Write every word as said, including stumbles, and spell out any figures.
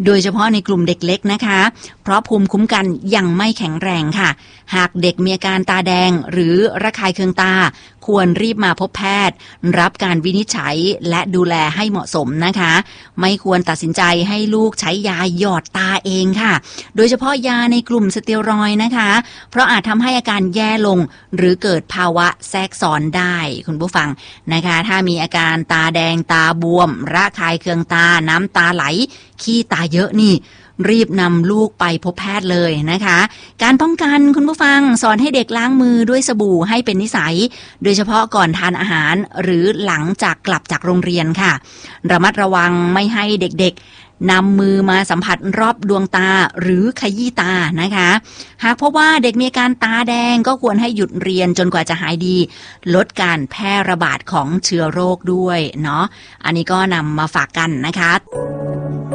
โดยเฉพาะในกลุ่มเด็กเล็กนะคะเพราะภูมิคุ้มกันยังไม่แข็งแรงค่ะหากเด็กมีอาการตาแดงหรือระคายเคืองตาควรรีบมาพบแพทย์รับการวินิจฉัยและดูแลให้เหมาะสมนะคะไม่ควรตัดสินใจให้ลูกใช้ยาหยอดตาเองค่ะโดยเฉพาะยาในกลุ่มสเตียรอยด์นะคะเพราะอาจทำให้อาการแย่ลงหรือเกิดภาวะแทรกซ้อนได้คุณผู้ฟังนะคะถ้ามีอาการตาแดงตาบวมระคายเคืองตาน้ำตาไหลขี้ตาเยอะนี่รีบนำลูกไปพบแพทย์เลยนะคะการป้องกันคุณผู้ฟังสอนให้เด็กล้างมือด้วยสบู่ให้เป็นนิสัยโดยเฉพาะก่อนทานอาหารหรือหลังจากกลับจากโรงเรียนค่ะระมัดระวังไม่ให้เด็กๆนำมือมาสัมผัสรอบดวงตาหรือขยี้ตานะคะหากพบว่าเด็กมีอาการตาแดงก็ควรให้หยุดเรียนจนกว่าจะหายดีลดการแพร่ระบาดของเชื้อโรคด้วยเนาะอันนี้ก็นำมาฝากกันนะคะ